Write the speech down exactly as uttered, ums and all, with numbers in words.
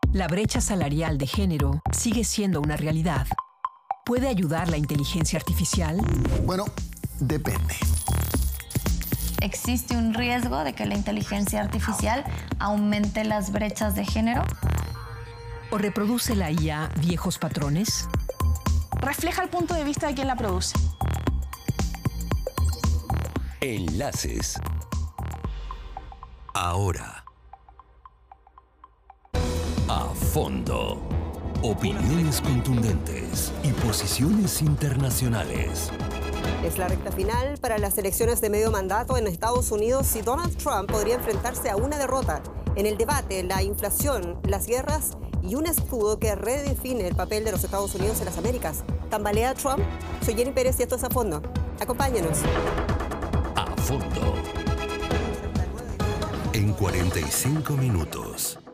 La brecha salarial de género sigue siendo una realidad. ¿Puede ayudar la inteligencia artificial? Bueno, depende. ¿Existe un riesgo de que la inteligencia artificial aumente las brechas de género? ¿O reproduce la I A viejos patrones? Refleja el punto de vista de quien la produce. Enlaces. Ahora. A fondo. Opiniones contundentes y posiciones internacionales. Es la recta final para las elecciones de medio mandato en Estados Unidos y Donald Trump podría enfrentarse a una derrota en el debate, la inflación, las guerras y un escudo que redefine el papel de los Estados Unidos en las Américas. ¿Tambalea Trump? Soy Jenny Pérez y esto es A Fondo. Acompáñenos. A fondo. En cuarenta y cinco minutos.